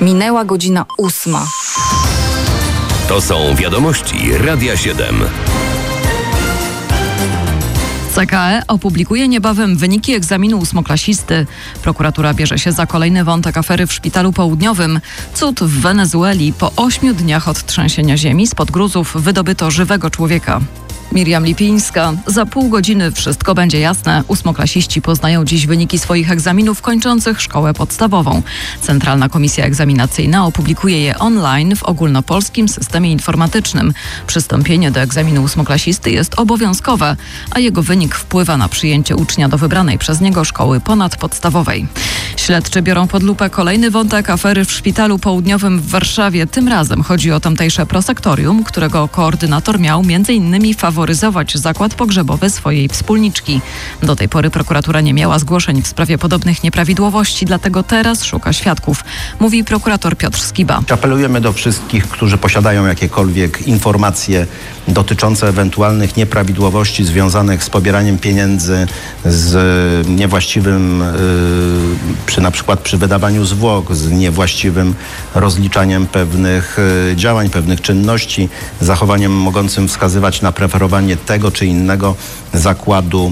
Minęła godzina 8. To są wiadomości Radia 7. CKE opublikuje niebawem wyniki egzaminu ósmoklasisty. Prokuratura bierze się za kolejny wątek afery w Szpitalu Południowym. Cud w Wenezueli. Po 8 dniach od trzęsienia ziemi spod gruzów wydobyto żywego człowieka. Miriam Lipińska. Za pół godziny wszystko będzie jasne. Ósmoklasiści poznają dziś wyniki swoich egzaminów kończących szkołę podstawową. Centralna Komisja Egzaminacyjna opublikuje je online w ogólnopolskim systemie informatycznym. Przystąpienie do egzaminu ósmoklasisty jest obowiązkowe, a jego wynik wpływa na przyjęcie ucznia do wybranej przez niego szkoły ponadpodstawowej. Śledczy biorą pod lupę kolejny wątek afery w Szpitalu Południowym w Warszawie. Tym razem chodzi o tamtejsze prosektorium, którego koordynator miał m.in. faworyzować zakład pogrzebowy swojej wspólniczki. Do tej pory prokuratura nie miała zgłoszeń w sprawie podobnych nieprawidłowości, dlatego teraz szuka świadków, mówi prokurator Piotr Skiba. Apelujemy do wszystkich, którzy posiadają jakiekolwiek informacje dotyczące ewentualnych nieprawidłowości związanych z pobieraniem pieniędzy, z niewłaściwym, na przykład przy wydawaniu zwłok, z niewłaściwym rozliczaniem pewnych działań, pewnych czynności, zachowaniem mogącym wskazywać na preferowanie tego czy innego zakładu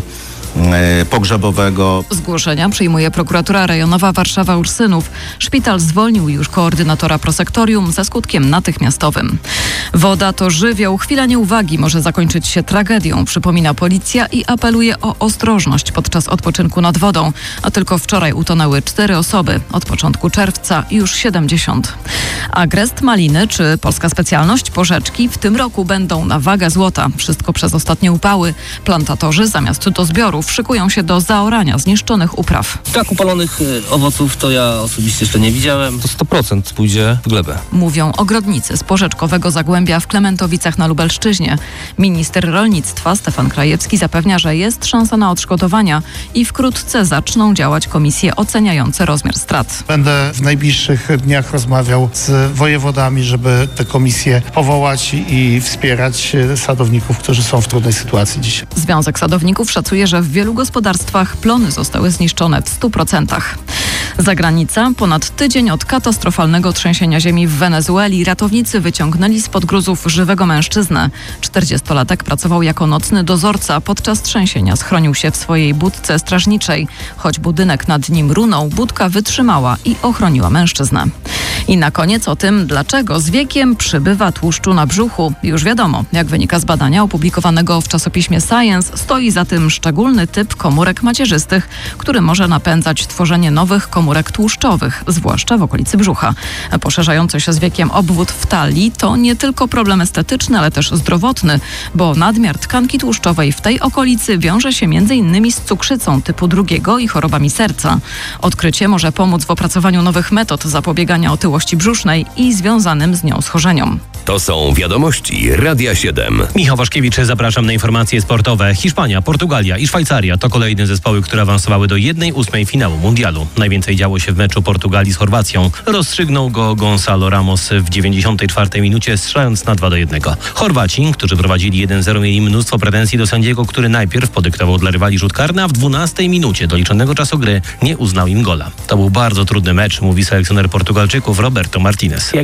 pogrzebowego. Zgłoszenia przyjmuje prokuratura rejonowa Warszawa-Ursynów. Szpital zwolnił już koordynatora prosektorium ze skutkiem natychmiastowym. Woda to żywioł. Chwila nieuwagi może zakończyć się tragedią, przypomina policja i apeluje o ostrożność podczas odpoczynku nad wodą. A tylko wczoraj utonęły 4 osoby. Od początku czerwca już 70. Agrest maliny czy polska specjalność porzeczki w tym roku będą na wagę złota. Wszystko przez ostatnie upały. Plantatorzy zamiast do zbiorów szykują się do zaorania zniszczonych upraw. Tak upalonych owoców to ja osobiście jeszcze nie widziałem. To 100% pójdzie w glebę. Mówią ogrodnicy z porzeczkowego Zagłębia w Klementowicach na Lubelszczyźnie. Minister rolnictwa Stefan Krajewski zapewnia, że jest szansa na odszkodowania i wkrótce zaczną działać komisje oceniające rozmiar strat. Będę w najbliższych dniach rozmawiał z wojewodami, żeby te komisje powołać i wspierać sadowników, którzy są w trudnej sytuacji dzisiaj. Związek Sadowników szacuje, że w wielu gospodarstwach plony zostały zniszczone w 100%. Zagranica. Ponad tydzień od katastrofalnego trzęsienia ziemi w Wenezueli ratownicy wyciągnęli spod gruzów żywego mężczyznę. 40-latek pracował jako nocny dozorca. Podczas trzęsienia schronił się w swojej budce strażniczej. Choć budynek nad nim runął, budka wytrzymała i ochroniła mężczyznę. I na koniec o tym, dlaczego z wiekiem przybywa tłuszczu na brzuchu. Już wiadomo, jak wynika z badania opublikowanego w czasopiśmie Science, stoi za tym szczególny typ komórek macierzystych, który może napędzać tworzenie nowych komórek tłuszczowych, zwłaszcza w okolicy brzucha. Poszerzający się z wiekiem obwód w talii to nie tylko problem estetyczny, ale też zdrowotny, bo nadmiar tkanki tłuszczowej w tej okolicy wiąże się m.in. z cukrzycą typu 2 i chorobami serca. Odkrycie może pomóc w opracowaniu nowych metod zapobiegania otyłości brzusznej i związanym z nią schorzeniom. To są wiadomości Radia 7. Michał Waszkiewicz, zapraszam na informacje sportowe. Hiszpania, Portugalia i Szwajcaria to kolejne zespoły, które awansowały do 1/8 finału mundialu. Najwięcej działo się w meczu Portugalii z Chorwacją. Rozstrzygnął go Gonzalo Ramos w 94 minucie, strzelając na 2-1. Chorwaci, którzy prowadzili 1-0, mieli mnóstwo pretensji do sędziego, który najpierw podyktował dla rywali rzut karny, a w 12 minucie doliczonego czasu gry nie uznał im gola. To był bardzo trudny mecz, mówi selekcjoner Portugalczyków Roberto Martinez.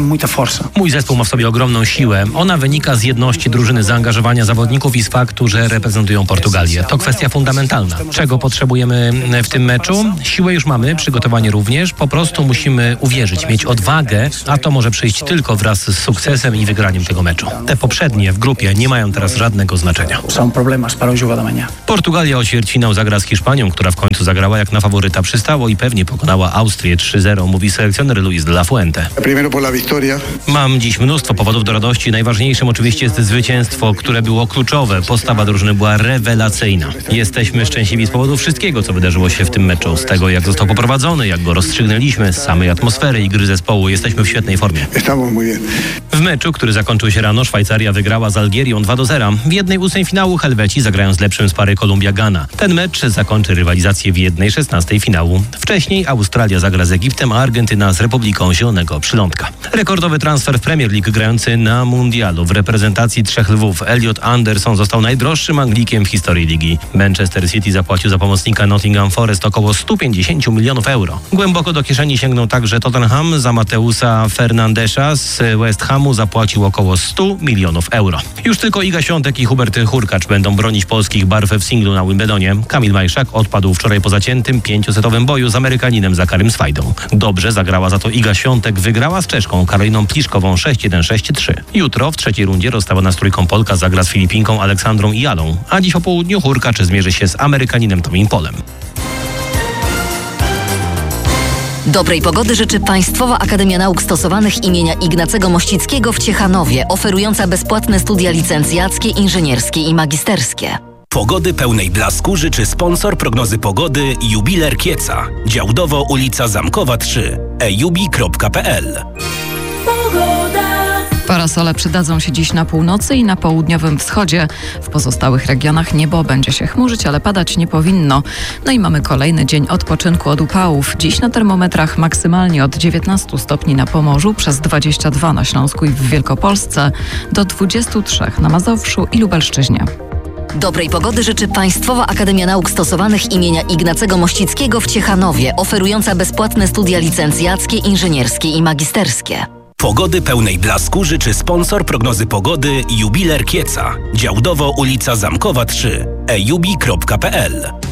Mój zespół ma w sobie ogromną siłę. Ona wynika z jedności drużyny, zaangażowania zawodników i z faktu, że reprezentują Portugalię. To kwestia fundamentalna. Czego potrzebujemy w tym meczu? Siłę już mamy, przygotowanie również. Po prostu musimy uwierzyć, mieć odwagę, a to może przyjść tylko wraz z sukcesem i wygraniem tego meczu. Te poprzednie w grupie nie mają teraz żadnego znaczenia. Portugalia o ćwierćfinał zagra z Hiszpanią, która w końcu zagrała jak na faworyta przystało i pewnie pokonała Austrię 3-0, mówi selekcjoner Luis de la Fuente. Mam dziś mnóstwo powodów do radości. Najważniejszym oczywiście jest zwycięstwo, które było kluczowe. Postawa drużyny była rewelacyjna. Jesteśmy szczęśliwi z powodu wszystkiego, co wydarzyło się w tym meczu. Z tego, jak został poprowadzony, jak go rozstrzygnęliśmy, z samej atmosfery i gry zespołu. Jesteśmy w świetnej formie. W meczu, który zakończył się rano, Szwajcaria wygrała z Algierią 2-0. W 1/8 finału Helweci zagrają z lepszym z pary Kolumbia-Ghana. Ten mecz zakończy rywalizację w 1/16 finału. Wcześniej Australia zagra z Egiptem, a Argentyna z Republiką Zielonego Przylądka. Rekordowy transfer w Premier League. grający na mundialu w reprezentacji 3 lwów Elliot Anderson został najdroższym Anglikiem w historii ligi. Manchester City zapłacił za pomocnika Nottingham Forest około 150 milionów euro. Głęboko do kieszeni sięgnął także Tottenham. Za Mateusa Fernandesza z West Hamu zapłacił około 100 milionów euro. Już tylko Iga Świątek i Hubert Hurkacz będą bronić polskich barw w singlu na Wimbledonie. Kamil Majszak odpadł wczoraj po zaciętym 5-setowym boju z Amerykaninem Zakarym Swajdą. Dobrze zagrała za to Iga Świątek, wygrała z Czeszką Karoliną Pliszkową 6-1, 6-3. Jutro w trzeciej rundzie rozstawiona z trójką Polka zagra z Filipinką Aleksandrą Ijalą, a dziś po południu Hurkacz zmierzy się z Amerykaninem Tomim Polem. Dobrej pogody życzy Państwowa Akademia Nauk Stosowanych imienia Ignacego Mościckiego w Ciechanowie, oferująca bezpłatne studia licencjackie, inżynierskie i magisterskie. Pogody pełnej blasku życzy sponsor prognozy pogody Jubiler Kieca. Działdowo ulica Zamkowa 3. ejubi.pl. Parasole przydadzą się dziś na północy i na południowym wschodzie. W pozostałych regionach niebo będzie się chmurzyć, ale padać nie powinno. No i mamy kolejny dzień odpoczynku od upałów. Dziś na termometrach maksymalnie od 19 stopni na Pomorzu, przez 22 na Śląsku i w Wielkopolsce, do 23 na Mazowszu i Lubelszczyźnie. Dobrej pogody życzy Państwowa Akademia Nauk Stosowanych imienia Ignacego Mościckiego w Ciechanowie, oferująca bezpłatne studia licencjackie, inżynierskie i magisterskie. Pogody pełnej blasku życzy sponsor prognozy pogody Jubiler Kieca. Działdowo ulica Zamkowa 3. ejubi.pl.